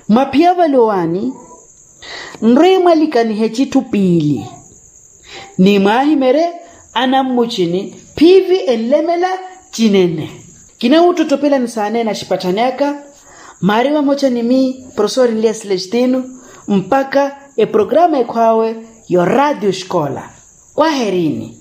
Mapia valowani nrimalikani hechitu pili ni mahimere anamuchini pivi enlemela chinene kina utotopela ni sane na shipataneka mariwa mocha ni mi profesor Elias Celestino mpaka programa ikwawe yo radio shkola. Kwaherini.